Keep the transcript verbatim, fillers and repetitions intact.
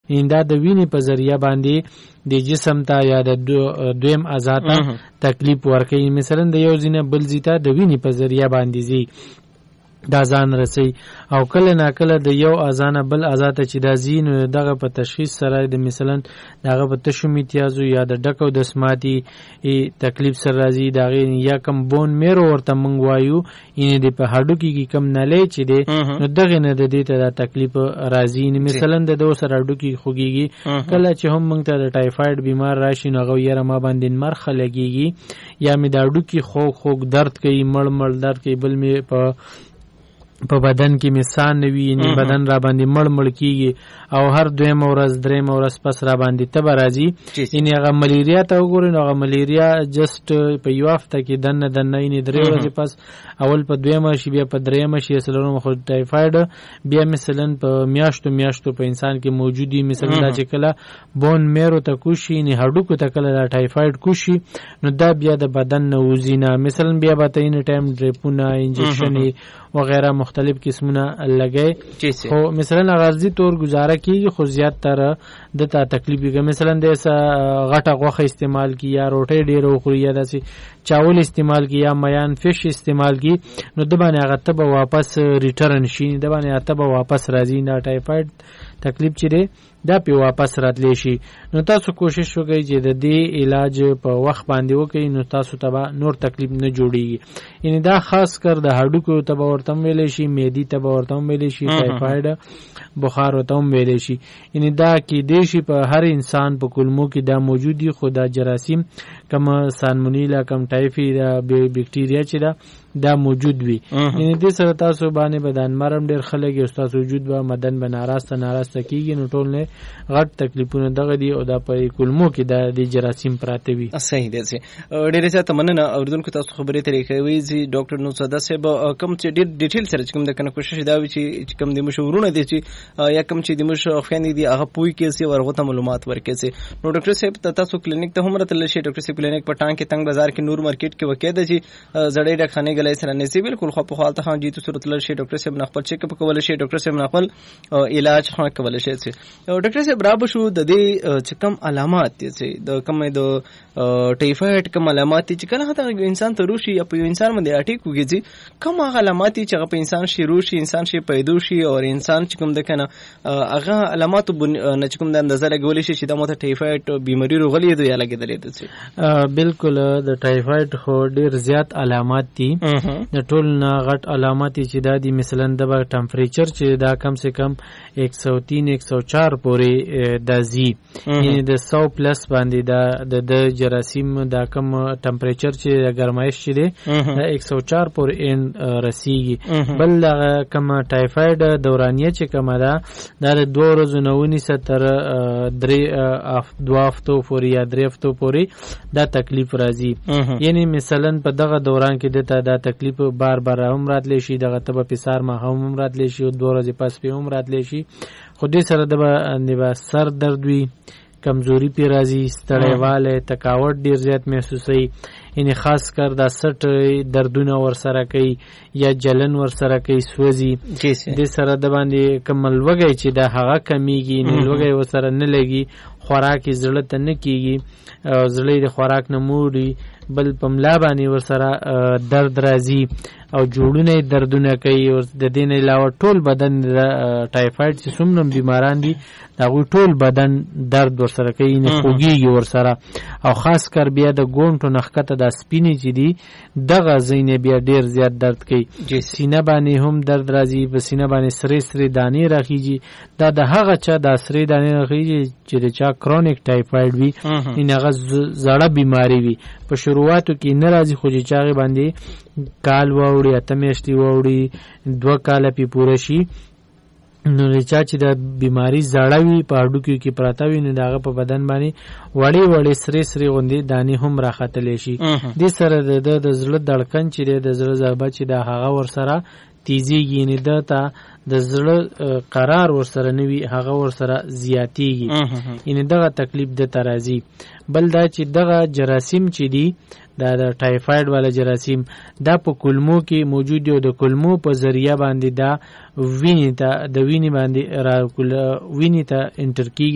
دا د وینې په ذریعہ باندې د جسم ته یا د دویم اعضا ته تکلیف ورکوي. مثلا د یو ځینه بل ځای ته د وینې په ذریعہ باندې ځي دا ځان رسي، او کله ناکله د یو اعضا نه بل اعضا ته چې دا ځي نو دغه په تشخیص سره د مثلا دغه په تشو میتیازو یا د ډکو د سماتی تکلیف سره راځي، دغه یا کم بون میرو ورته مونږ وایو یعنی د په هډوکي کې کم نلې چې دی نو دغه نه د دې ته دا تکلیف راځي. مثلا د دو سره هډوکي خوږيږي، کله چې هم مونږ ته د ټایفاید بیمار راشي نو هغه یې ما باندې مرخه لګيږي یا مې د هډوکي خوږ خوږ درد کوي، مړ مړ درد کوي، بل مې په په بدن کې مثال نوي یعنی بدن را باندې مړ مړ کیږي، او هر دویم ورځ دریم ورځ پس را باندې تب راځي. یعنی هغه ملیریا ته وګورئ نو هغه ملیریا جست په یو هفته کې دنه دنه یعنی درې ورځې پس اول په دویمه شي بیا په دریمه شي سلورم خو ټایفاید بیا مثلا په میاشتو میاشتو په انسان کې موجودي. مثلا دا چې کله بون میرو ته کوشي یعنی هډوکو ته کله دا ټایفاید کوشي نو دا بیا د بدن نه وځي نه، مثلا بیا به ته یې ټایم ډریپونه انجکشن وغیرہ مختلف قسمونه لګي، خو مثلا غرضی طور گزاره کیږي خو زیات تر د تا تکلیف کیږي. مثلا د غټه غوخه استعمال کی یا روټي ډیرو خوري یا داسي چاول استعمال کی یا میان فش استعمال کی نو د باندې هغه ته واپس ریټرن شي، د باندې ته واپس راځي نه ټایفاید تکلیف چره دا په واپس راتلی شي. نو تاسو کوشش وکړئ چې د دې علاج په وخت باندې وکړئ نو تاسو ته نور تکلیف نه جوړیږي. یعنی دا خاص کر د هډوکو ته ورته ویل شي، معدې ته ورته ویل شي، ټایفاید بخار ورته ویل شي. یعنی دا کې د شي په هر انسان په کولمو کې دا موجودي، خو دا جراثیم کم سالمونیلا کم ټایفی دا بیکټیریا چې دا دا موجود وي. یعنی د سره تاسو باندې بدن مرم ډیر خلک او تاسو وجود به مدن به ناراسته ناراسته کیږي نو ټول نه غټ تکلیفونه دغه دی او دا په کولمو کې د جراثیم پراته وي. صحیح دی. ډیر زیات مننه اوردونکو تاسو خبرې طریقې وی زی ډاکټر نو صدا صاحب کوم چې ډیر ډیټیل سره کوم د کنه کوشش دا وی چې کوم د مشورونه دي چې یا کوم چې د مشو خويندې دي هغه پوي کې سي ورغه معلومات ورکې سي. نو ډاکټر صاحب تاسو کلینیک ته هم راتل شي، ډاکټر صاحب کلینیک پټان کې تنگ بازار کې نور مارکیټ کې وکیده چې زړې ډخانه غلې سره نسی بالکل خو په حالت خان جیتو صورت لر شي ډاکټر صاحب نخپل چیک اپ کول شي، ډاکټر صاحب نخپل علاج خو کول شي. ډاکټر صاحب را بشو د دې چې کوم علامات دي چې د کوم د ټایفاید کوم علامات چې کله هغه انسان ته روشي یا په انسان باندې اٹیک وګړي کوم علامات چې په انسان شي روشي انسان شي پیدا شي او انسان چې کوم د کنه هغه علامات نه کوم د اندازه لګول شي چې د مت ټایفاید بیماری روغلی دی یا لګیدلې ده. بالکل د ټایفاید خو ډیر زیات علامات دي، د ټول نه غټ علامات چې دا دي مثلا د ټمپریچر چې دا کم سے کم ایک سو تین ایک سو چار پورې د زی یعنی د سو پلس باندې دا د جراثیم دا کم ټمپریچر چې ګرمایش چې دی ایک سو چار پورې ان رسیږي. بل کم ټایفاید دورانیه چې کومه ده دا د دوه ورځې نه ونیسه تر درې دوه هفتو پورې یا درې هفتو پورې دا تکلیف راځي. یعنی مثلا په دغه دوران کې دته دا تکلیف بار بار هم راتلی شي، دغه تبه پسار ما هم راتلی شي او دوه ورځې پس په هم راتلی شي. خو دې سره د به سر درد وي، کمزوری پی راځي، ستړیواله، تکاوت ډیر زیات محسوسوي، یعنی خاص کر دا سټ دردونه ور سره کوي یا جلن ور سره کوي، سوځي. د سره د باندې کمل وګي چې دا هغه کمیږي نه لوګي ور سره نه لګي، خوراک زړه ته نه کیږي، زړه د خوراک نه موړي، بل پملا باندې ور سره درد راځي او جوړونه دردونه کوي. او د دې نه علاوه ټول بدن د ټایفاید چې څومره بیماران دي دا ټول بدن درد ور سره کوي، نه خوږیږي ور سره، او خاص کر بیا د ګونټو نخکته د سپینې چې دي دغه زینې بیا ډیر زیات درد کوي. سینه باندې هم درد راځي، په سینه باندې سری سری دانې راخیږي. دا د هغه چا د سری دانې راخیږي چې د چا کرونیک ټایفاید وي، ان هغه زړه بیماری وي. په شروعاتو کې ناراضي خو چې چاغي باندې کال ووري اته میاشتې ووري دوه کال پی پوره شي نو چا چې د بیماری زړوي په هډوکو کې پراته وي نو داغه په بدن باندې وړي وړي سری سری غوندي دانی هم راختلې شي. د سره د زړه دړکن چې د زړه ضربه چې د هغه ور سره تیزیږي نه د تا د زړه قرار ور سره نوي هغه ور سره زیاتیږي، یعنی دغه تکلیف د ترازی. بل دا چې دغه جراثیم چې دی دا د ټایفاید والا جراثیم دا په کولمو کې موجود دی او د کولمو په ذریعہ باندې دا وینې ته د وینې باندې را کول وینې ته انټر کیږي